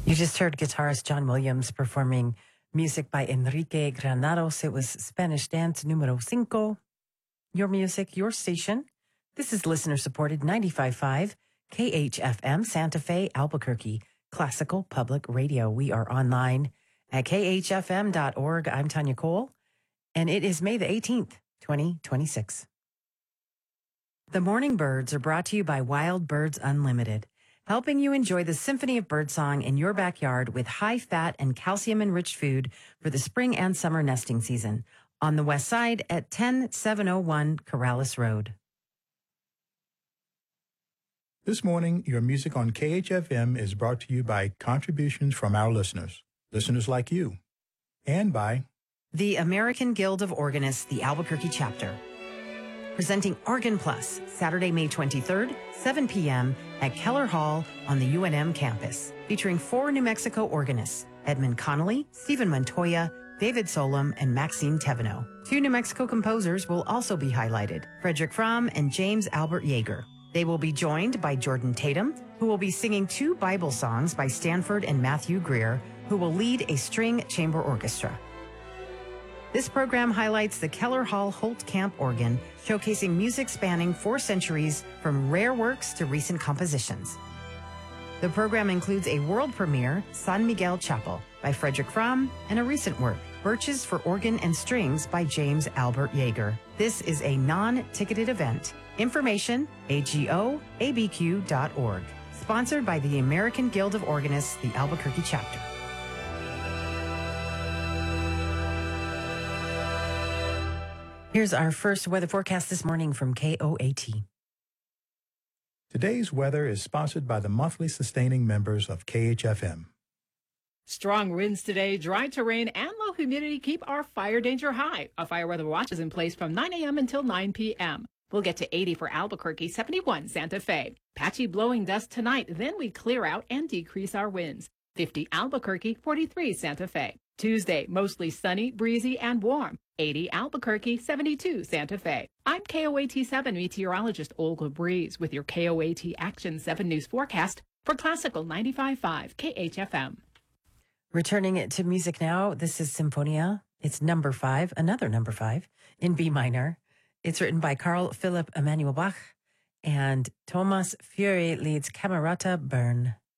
You just heard guitarist John Williams performing music by Enrique Granados. It was Spanish Dance Numero Cinco. Your music, your station. This is listener-supported 95.5 KHFM Santa Fe, Albuquerque, Classical Public Radio. We are online at khfm.org. I'm Tanya Cole, and it is May the 18th, 2026. The Morning Birds are brought to you by Wild Birds Unlimited, helping you enjoy the symphony of birdsong in your backyard with high-fat and calcium-enriched food for the spring and summer nesting season. On the west side at 10701 Corrales Road. This morning, your music on KHFM is brought to you by contributions from our listeners like you, and by the American Guild of Organists, the Albuquerque chapter, presenting Organ Plus, Saturday, May 23rd, 7 p.m. at Keller Hall on the UNM campus, featuring 4 New Mexico organists, Edmund Connolly, Stephen Montoya, David Solom, and Maxime Teveno. 2 New Mexico composers will also be highlighted, Frederick Fromm and James Albert Yeager. They will be joined by Jordan Tatum, who will be singing 2 Bible songs by Stanford and Matthew Greer, who will lead a string chamber orchestra. This program highlights the Keller Hall Holt Camp organ, showcasing music spanning 4 centuries from rare works to recent compositions. The program includes a world premiere, San Miguel Chapel, by Frederick Fromm, and a recent work, Birches for Organ and Strings by James Albert Yeager. This is a non-ticketed event. Information, agoabq.org. Sponsored by the American Guild of Organists, the Albuquerque chapter. Here's our first weather forecast this morning from KOAT. Today's weather is sponsored by the monthly sustaining members of KHFM. Strong winds today, dry terrain, and low humidity keep our fire danger high. A fire weather watch is in place from 9 a.m. until 9 p.m. We'll get to 80 for Albuquerque, 71 Santa Fe. Patchy blowing dust tonight, then we clear out and decrease our winds. 50 Albuquerque, 43 Santa Fe. Tuesday, mostly sunny, breezy, and warm. 80 Albuquerque, 72 Santa Fe. I'm KOAT-7 meteorologist Olga Breeze with your KOAT Action 7 News forecast for Classical 95.5 KHFM. Returning it to music now, this is Symphonia. It's number 5, another number 5, in B minor. It's written by Carl Philipp Emanuel Bach, and Thomas Fury leads Camerata Bern.